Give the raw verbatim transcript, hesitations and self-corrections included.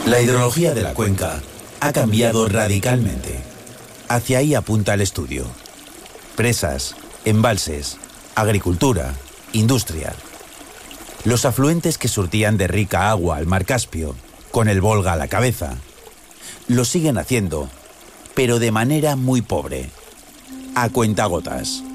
La hidrología de la cuenca ha cambiado radicalmente. Hacia ahí apunta el estudio. Presas, embalses, agricultura, industria. Los afluentes que surtían de rica agua al mar Caspio, con el Volga a la cabeza, lo siguen haciendo, pero de manera muy pobre, a cuentagotas.